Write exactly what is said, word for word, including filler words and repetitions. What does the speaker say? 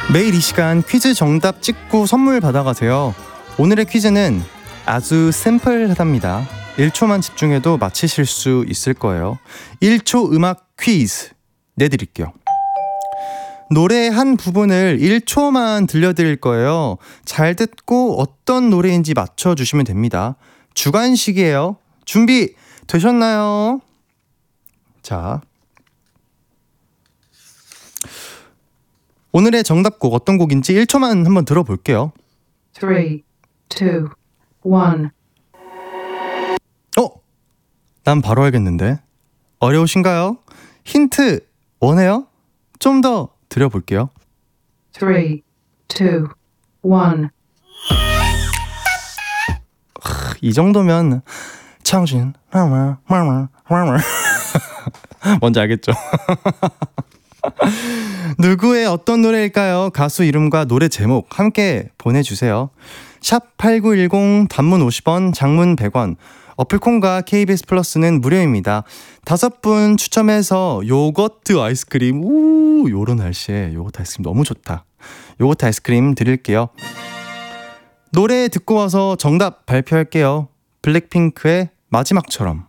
매일 이 시간 퀴즈 정답 찍고 선물 받아가세요. 오늘의 퀴즈는 아주 심플하답니다. 일 초만 집중해도 맞히실 수 있을 거예요. 일 초 음악 퀴즈 내드릴게요. 노래 한 부분을 일 초만 들려드릴 거예요. 잘 듣고 어떤 노래인지 맞춰주시면 됩니다. 주관식이에요. 준비 되셨나요? 자, 오늘의 정답곡 어떤 곡인지 일 초만 한번 들어볼게요. 삼, 이, 일. 어? 난 바로 알겠는데. 어려우신가요? 힌트 원해요? 좀 더 드려볼게요. 삼, 이, 일. 이 정도면 창신 뭔지 알겠죠? 누구의 어떤 노래일까요? 가수 이름과 노래 제목 함께 보내주세요. 샵 팔구일공 단문 오십 원, 장문 백 원, 어플콘과 케이비에스 플러스는 무료입니다. 다섯 분 추첨해서 요거트 아이스크림, 우 요런 날씨에 요거트 아이스크림 너무 좋다. 요거트 아이스크림 드릴게요. 노래 듣고 와서 정답 발표할게요. 블랙핑크의 마지막처럼.